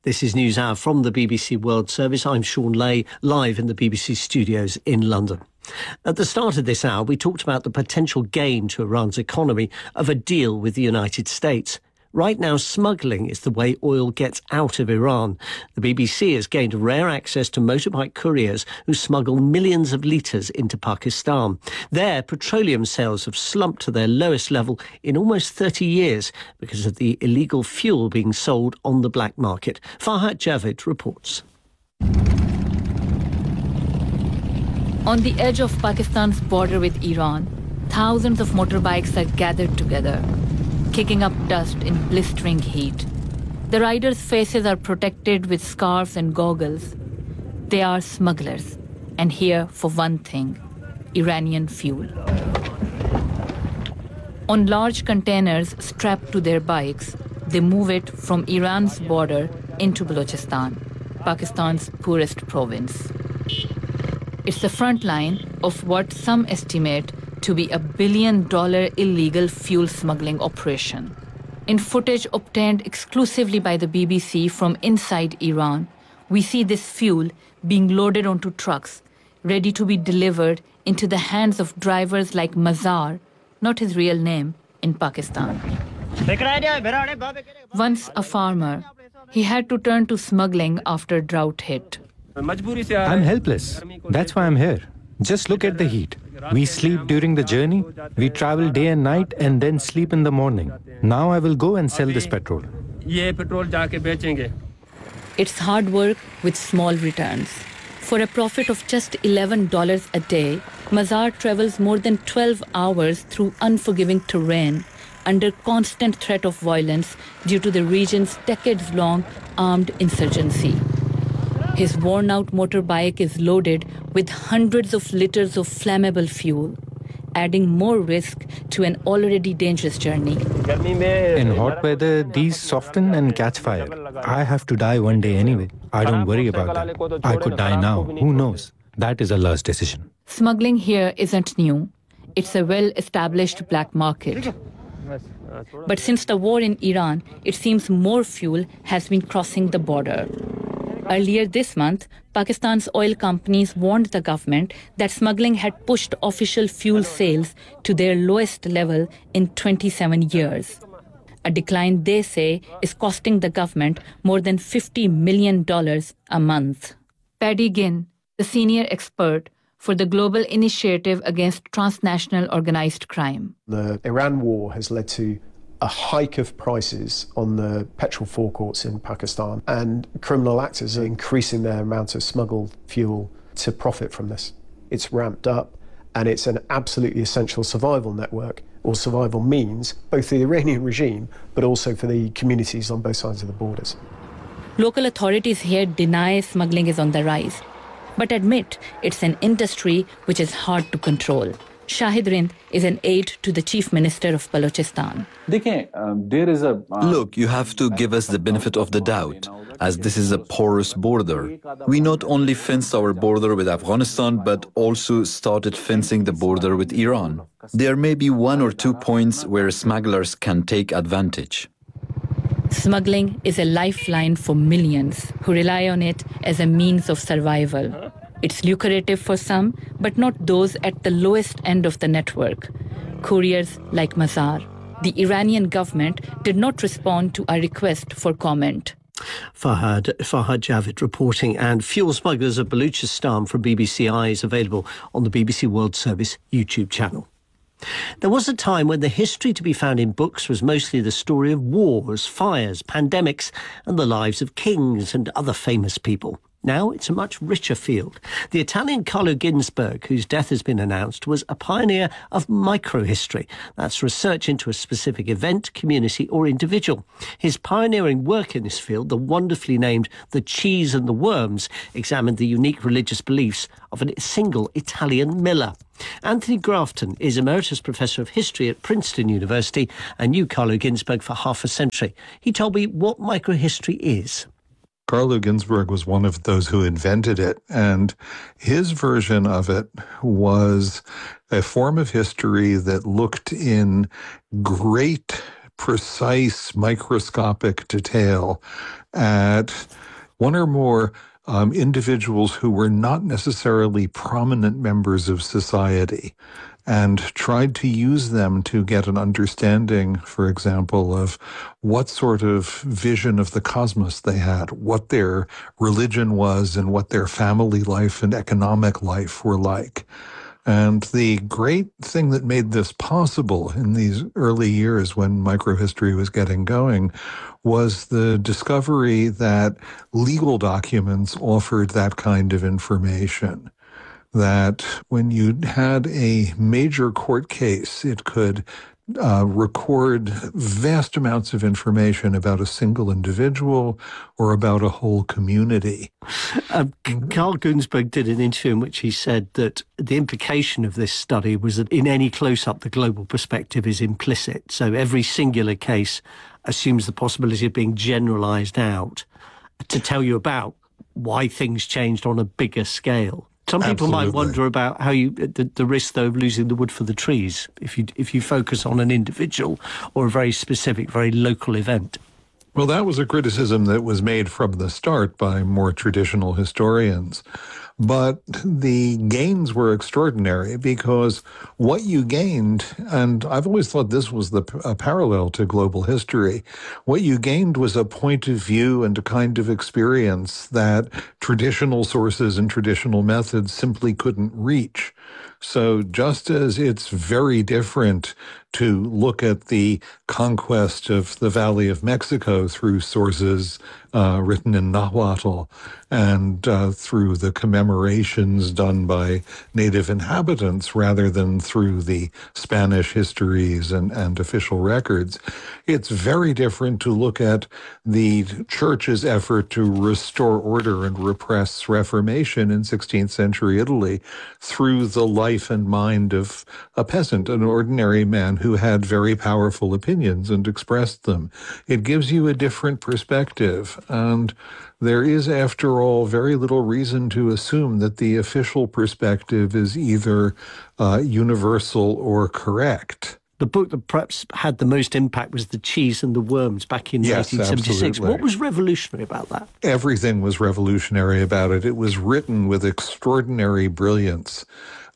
This is NewsHour from the BBC World Service. I'm Sean Lay, live in the BBC studios in London. At the start of this hour, we talked about the potential gain to Iran's economy of a deal with the United States. Right now, smuggling is the way oil gets out of Iran. The BBC has gained rare access to motorbike couriers who smuggle millions of litres into Pakistan. There, petroleum sales have slumped to their lowest level in almost 30 years because of the illegal fuel being sold on the black market. Farhat Javid reports. On the edge of Pakistan's border with Iran, thousands of motorbikes are gathered together, kicking up dust in blistering heat. The riders' faces are protected with scarves and goggles. They are smugglers, and here for one thing, Iranian fuel. On large containers strapped to their bikes, they move it from Iran's border into Balochistan, Pakistan's poorest province. It's the front line of what some estimate to be $1 billion illegal fuel smuggling operation. In footage obtained exclusively by the BBC from inside Iran, we see this fuel being loaded onto trucks, ready to be delivered into the hands of drivers like Mazar, not his real name, in Pakistan. Once a farmer, he had to turn to smuggling after drought hit. I'm helpless. That's why I'm here. Just look at the heat. We sleep during the journey, we travel day and night, and then sleep in the morning. Now I will go and sell this petrol. It's hard work with small returns. For a profit of just $11 a day, Mazar travels more than 12 hours through unforgiving terrain under constant threat of violence due to the region's decades-long armed insurgency. His worn-out motorbike is loaded with hundreds of liters of flammable fuel, adding more risk to an already dangerous journey. In hot weather, these soften and catch fire. I have to die one day anyway. I don't worry about that. I could die now. Who knows? That is Allah's decision. Smuggling here isn't new. It's a well-established black market. But since the war in Iran, it seems more fuel has been crossing the border. Earlier this month, Pakistan's oil companies warned the government that smuggling had pushed official fuel sales to their lowest level in 27 years. A decline they say is costing the government more than $50 million a month. Paddy Ginn, the senior expert for the Global Initiative Against Transnational Organized Crime. The Iran war has led to a hike of prices on the petrol forecourts in Pakistan, and criminal actors are increasing their amount of smuggled fuel to profit from this. It's ramped up, and it's an absolutely essential survival network, or survival means, both for the Iranian regime, but also for the communities on both sides of the borders. Local authorities here deny smuggling is on the rise, but admit it's an industry which is hard to control. Shahid Rind is an aide to the Chief Minister of Balochistan. Look, you have to give us the benefit of the doubt, as this is a porous border. We not only fenced our border with Afghanistan, but also started fencing the border with Iran. There may be 1 or 2 points where smugglers can take advantage. Smuggling is a lifeline for millions who rely on it as a means of survival. It's lucrative for some, but not those at the lowest end of the network. Couriers like Mazar. The Iranian government did not respond to our request for comment. Farhad Javid reporting, and Fuel Smugglers of Balochistan from BBC Eye is available on the BBC World Service YouTube channel. There was a time when the history to be found in books was mostly the story of wars, fires, pandemics, and the lives of kings and other famous people. Now it's a much richer field. The Italian Carlo Ginzburg, whose death has been announced, was a pioneer of microhistory. That's research into a specific event, community or individual. His pioneering work in this field, the wonderfully named The Cheese and the Worms, examined the unique religious beliefs of a single Italian miller. Anthony Grafton is Emeritus Professor of History at Princeton University and knew Carlo Ginzburg for half a century. He told me what microhistory is. Carlo Ginzburg was one of those who invented it, and his version of it was a form of history that looked in great precise microscopic detail at one or more individuals who were not necessarily prominent members of society, and tried to use them to get an understanding, for example, of what sort of vision of the cosmos they had, what their religion was, and what their family life and economic life were like. And the great thing that made this possible in these early years when microhistory was getting going was the discovery that legal documents offered that kind of information. That when you had a major court case, it could record vast amounts of information about a single individual or about a whole community. Carl Gunzburg did an interview in which he said that the implication of this study was that in any close-up, the global perspective is implicit. So every singular case assumes the possibility of being generalized out to tell you about why things changed on a bigger scale. Some people might wonder about how the risk, though, of losing the wood for the trees if you focus on an individual or a very specific, very local event. Well, that was a criticism that was made from the start by more traditional historians. But the gains were extraordinary because what you gained, and I've always thought this was a parallel to global history, what you gained was a point of view and a kind of experience that traditional sources and traditional methods simply couldn't reach. So just as it's very different to look at the conquest of the Valley of Mexico through sources written in Nahuatl and through the commemorations done by native inhabitants rather than through the Spanish histories and official records, it's very different to look at the church's effort to restore order and repress Reformation in 16th century Italy through the life and mind of a peasant, an ordinary man who had very powerful opinions and expressed them. It gives you a different perspective, and there is, after all, very little reason to assume that the official perspective is either universal or correct. The book that perhaps had the most impact was The Cheese and the Worms back in 1976. Absolutely. What was revolutionary about that? Everything was revolutionary about it. It was written with extraordinary brilliance.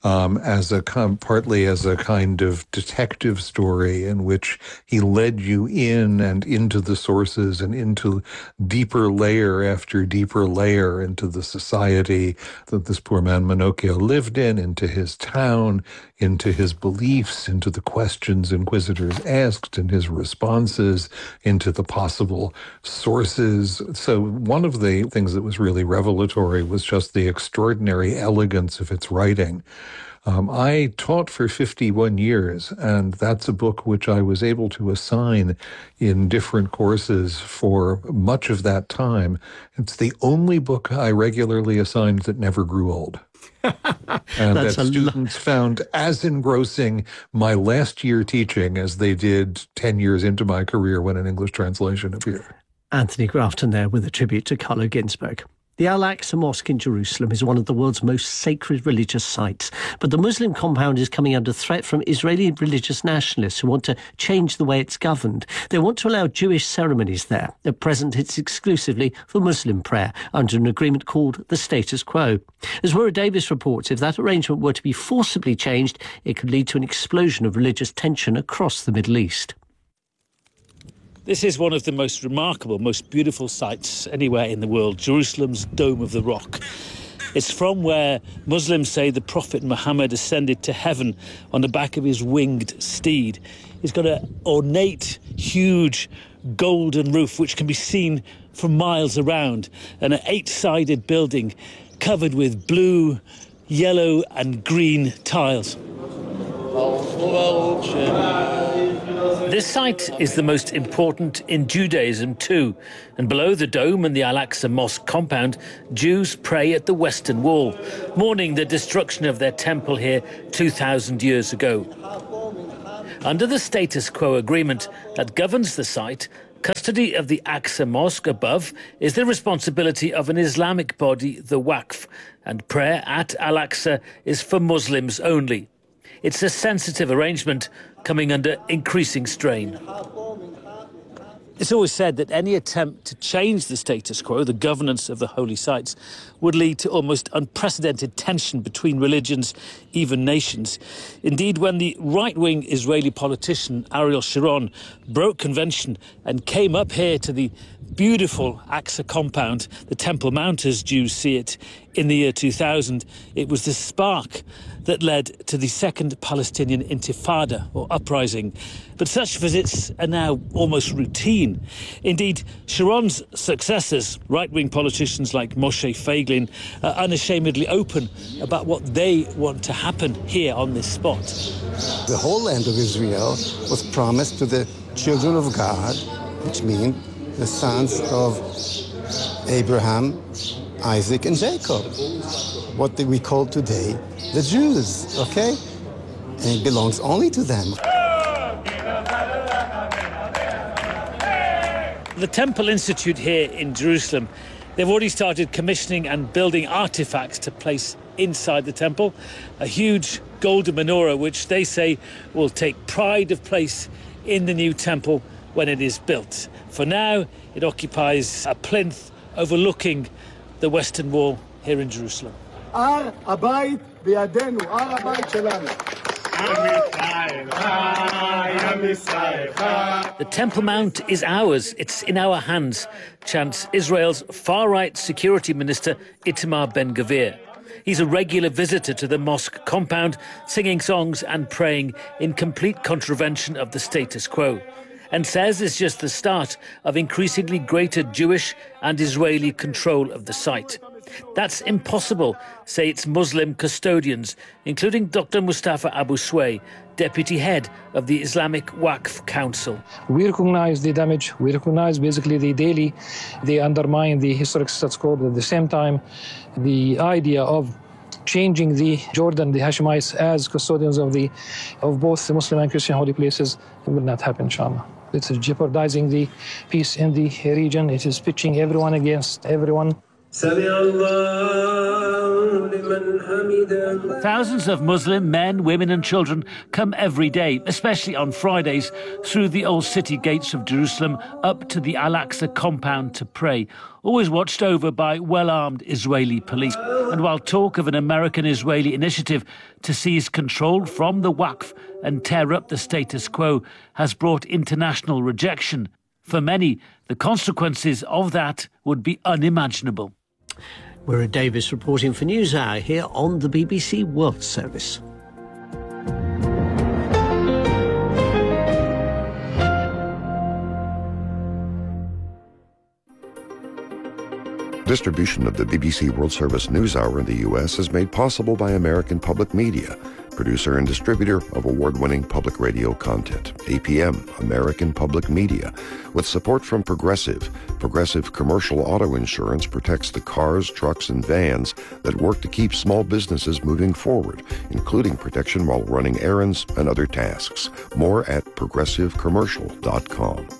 Partly as a kind of detective story in which he led you in and into the sources and into deeper layer after deeper layer into the society that this poor man Menocchio lived in, into his town, into his beliefs, into the questions inquisitors asked and his responses, into the possible sources. So one of the things that was really revelatory was just the extraordinary elegance of its writing. I taught for 51 years, and that's a book which I was able to assign in different courses for much of that time. It's the only book I regularly assigned that never grew old. And that students found as engrossing my last year teaching as they did 10 years into my career when an English translation appeared. Anthony Grafton there with a tribute to Carlo Ginzburg. The Al-Aqsa Mosque in Jerusalem is one of the world's most sacred religious sites, but the Muslim compound is coming under threat from Israeli religious nationalists who want to change the way it's governed. They want to allow Jewish ceremonies there. At present, it's exclusively for Muslim prayer under an agreement called the status quo. As Wura Davis reports, if that arrangement were to be forcibly changed, it could lead to an explosion of religious tension across the Middle East. This is one of the most remarkable, most beautiful sites anywhere in the world, Jerusalem's Dome of the Rock. It's from where Muslims say the Prophet Muhammad ascended to heaven on the back of his winged steed. He's got an ornate, huge golden roof which can be seen for miles around, and an 8-sided building covered with blue, yellow and green tiles. This site is the most important in Judaism too, and below the dome and the Al-Aqsa Mosque compound, Jews pray at the Western Wall, mourning the destruction of their temple here 2,000 years ago. Under the status quo agreement that governs the site, custody of the Aqsa Mosque above is the responsibility of an Islamic body, the Waqf, and prayer at Al-Aqsa is for Muslims only. It's a sensitive arrangement coming under increasing strain. It's always said that any attempt to change the status quo, the governance of the holy sites, would lead to almost unprecedented tension between religions, even nations. Indeed, when the right-wing Israeli politician Ariel Sharon broke convention and came up here to the beautiful Aqsa compound, the Temple Mount as Jews see it, in the year 2000, it was the spark that led to the Second Palestinian Intifada, or uprising. But such visits are now almost routine. Indeed, Sharon's successors, right-wing politicians like Moshe Feiglin, are unashamedly open about what they want to happen here on this spot. The whole land of Israel was promised to the children of God, which mean the sons of Abraham, Isaac, and Jacob. What we call today the Jews, okay? And it belongs only to them. The Temple Institute here in Jerusalem, they've already started commissioning and building artifacts to place inside the temple. A huge golden menorah, which they say will take pride of place in the new temple when it is built. For now, it occupies a plinth overlooking the Western Wall here in Jerusalem. The Temple Mount is ours. It's in our hands, chants Israel's far-right security minister Itamar Ben-Gvir. He's a regular visitor to the mosque compound, singing songs and praying in complete contravention of the status quo, and says it's just the start of increasingly greater Jewish and Israeli control of the site. That's impossible, say its Muslim custodians, including Dr. Mustafa Abu Sway, deputy head of the Islamic Waqf Council. We recognize the damage. We recognize basically they undermine the historic status quo. But at the same time, the idea of changing the Jordan, the Hashemites, as custodians of both the Muslim and Christian holy places, it will not happen, inshallah. It is jeopardizing the peace in the region. It is pitching everyone against everyone. Thousands of Muslim men, women and children come every day, especially on Fridays, through the old city gates of Jerusalem up to the Al-Aqsa compound to pray, always watched over by well-armed Israeli police. And while talk of an American-Israeli initiative to seize control from the Waqf and tear up the status quo has brought international rejection, for many, the consequences of that would be unimaginable. Maura Davis reporting for NewsHour here on the BBC World Service. Distribution of the BBC World Service NewsHour in the U.S. is made possible by American Public Media, producer and distributor of award-winning public radio content. APM, American Public Media, with support from Progressive. Progressive Commercial Auto Insurance protects the cars, trucks, and vans that work to keep small businesses moving forward, including protection while running errands and other tasks. More at progressivecommercial.com.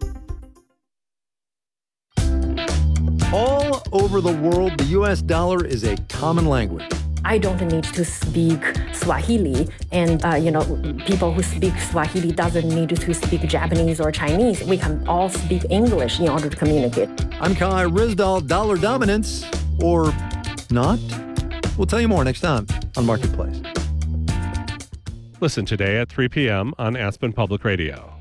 All over the world, the U.S. dollar is a common language. I don't need to speak Swahili, and people who speak Swahili doesn't need to speak Japanese or Chinese. We can all speak English in order to communicate. I'm Kai Ryssdal. Dollar dominance, or not? We'll tell you more next time on Marketplace. Listen today at 3 p.m. on Aspen Public Radio.